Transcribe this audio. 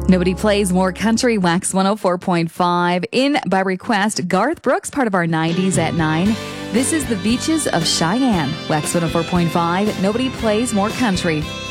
Nobody plays more country. Wax 104.5. In by request, Garth Brooks, part of our 90s at 9. This is the Beaches of Cheyenne. Wax 104.5. Nobody plays more country.